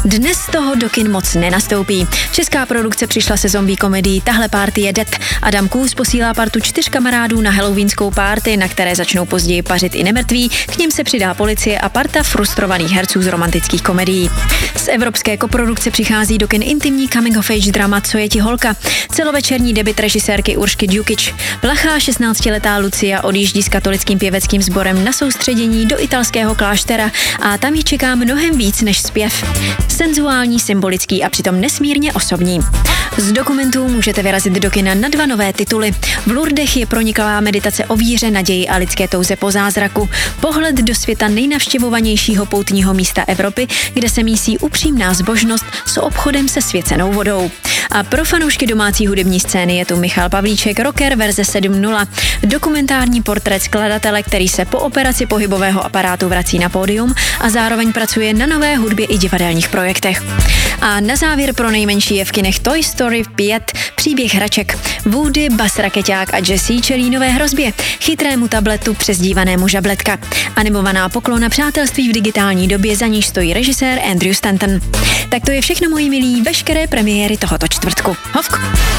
Dnes toho do kin moc nenastoupí. Česká produkce přišla se zombie komedií Tahle party je dead. Adam Kůz posílá partu 4 kamarádů na halloweenskou party, na které začnou později pařit i nemrtví, k nim se přidá policie a parta frustrovaných herců z romantických komedií. Z evropské koprodukce přichází do kin intimní coming of age drama Co je ti holka? Celovečerní debut režisérky Uršky Djukič. Plachá 16letá Lucia odjíždí s katolickým pěveckým sborem na soustředění do italského kláštera a tam ji čeká mnohem víc než zpěv. Senzuální, symbolický a přitom nesmírně osobní. Z dokumentů můžete vyrazit do kina na 2 nové tituly. V Lourdech je proniklá meditace o víře, naději a lidské touze po zázraku. Pohled do světa nejnavštěvovanějšího poutního místa Evropy, kde se mísí upřímná zbožnost s obchodem se svěcenou vodou. A pro fanoušky domácí hudební scény je tu Michal Pavlíček, rocker verze 7.0. Dokumentární portrét skladatele, který se po operaci pohybového aparátu vrací na pódium a zároveň pracuje na nové hudbě i divadelních projektech. A na závěr pro nejmenší je v kinech Toy Story 5 příběh hraček. Woody, Buzz Rakeťák a Jessie čelí nové hrozbě, chytrému tabletu přezdívanému Žabletka. Animovaná poklona přátelství v digitální době, za níž stojí režisér Andrew Stanton. Tak to je všechno, moji milí, veškeré premiéry tohoto čtvrtku. Hovk!